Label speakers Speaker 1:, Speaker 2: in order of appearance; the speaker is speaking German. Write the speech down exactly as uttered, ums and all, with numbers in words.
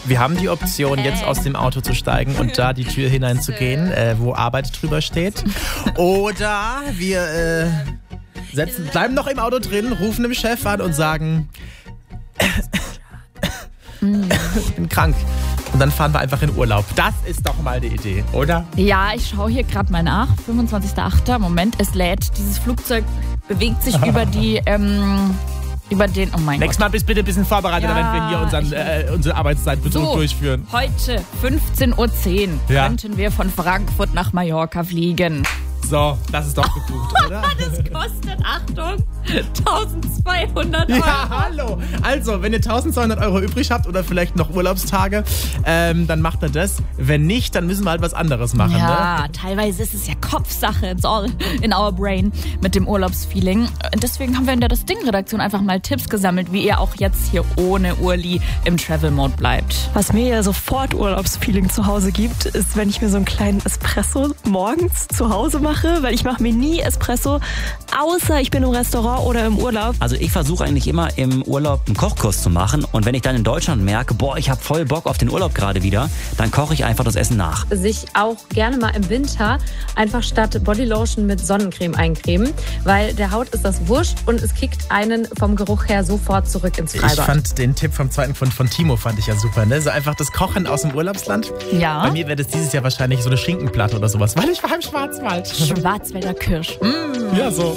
Speaker 1: Wir haben die Option, jetzt aus dem Auto zu steigen und da die Tür hineinzugehen, äh, wo Arbeit drüber steht. Oder wir äh, setzen, bleiben noch im Auto drin, rufen dem Chef an und sagen, ich bin krank. Und dann fahren wir einfach in Urlaub. Das ist doch mal die Idee, oder?
Speaker 2: Ja, ich schaue hier gerade mal nach. fünfundzwanzigster achter Moment, es lädt. Dieses Flugzeug bewegt sich über die, ähm, über den, oh mein
Speaker 1: Nächstes
Speaker 2: Gott.
Speaker 1: Mal bist bitte ein bisschen vorbereitet,
Speaker 2: Ja,
Speaker 1: wenn wir hier unseren, äh, unsere Arbeitszeitbesuch
Speaker 2: So,
Speaker 1: durchführen.
Speaker 2: heute fünfzehn Uhr zehn
Speaker 1: Ja.
Speaker 2: könnten wir von Frankfurt nach Mallorca fliegen.
Speaker 1: So, das ist doch gebucht, oder?
Speaker 2: Das kostet, Achtung, eintausendzweihundert Euro.
Speaker 1: Ja, hallo. Also, wenn ihr eintausendzweihundert Euro übrig habt oder vielleicht noch Urlaubstage, ähm, dann macht ihr das. Wenn nicht, dann müssen wir halt was anderes machen.
Speaker 2: Ja,
Speaker 1: Ne?
Speaker 2: teilweise ist es ja Kopfsache, it's all in our brain mit dem Urlaubsfeeling. Deswegen haben wir in der Das Ding-Redaktion einfach mal Tipps gesammelt, wie ihr auch jetzt hier ohne Urli im Travel-Mode bleibt.
Speaker 3: Was mir ja sofort Urlaubsfeeling zu Hause gibt, ist, wenn ich mir so einen kleinen Espresso morgens zu Hause mache, weil ich mache mir nie Espresso, außer ich bin im Restaurant oder im Urlaub.
Speaker 4: Also ich versuche eigentlich immer im Urlaub einen Kochkurs zu machen und wenn ich dann in Deutschland merke, boah, ich habe voll Bock auf den Urlaub gerade wieder, dann koche ich einfach das Essen nach.
Speaker 5: Sich auch gerne mal im Winter einfach statt Bodylotion mit Sonnencreme eincremen, weil der Haut ist das wurscht und es kickt einen vom Geruch her sofort zurück ins Freibad.
Speaker 1: Ich fand den Tipp vom zweiten von, von Timo fand ich ja super, ne? So einfach das Kochen aus dem Urlaubsland.
Speaker 2: Ja.
Speaker 1: Bei mir wäre das dieses Jahr wahrscheinlich so eine Schinkenplatte oder sowas, weil ich war im Schwarzwald.
Speaker 2: Schwarzwälder Kirsch.
Speaker 1: Ja, so.